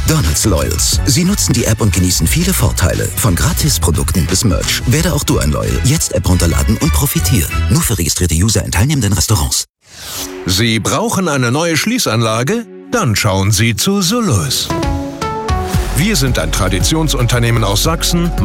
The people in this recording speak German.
Donald's Loyals. Sie nutzen die App und genießen viele Vorteile. Von Gratisprodukten bis Merch. Werde auch du ein Loyal. Jetzt App runterladen und profitieren. Nur für registrierte User in teilnehmenden Restaurants. Sie brauchen eine neue Schließanlage? Dann schauen Sie zu Solus. Wir sind ein Traditionsunternehmen aus Sachsen.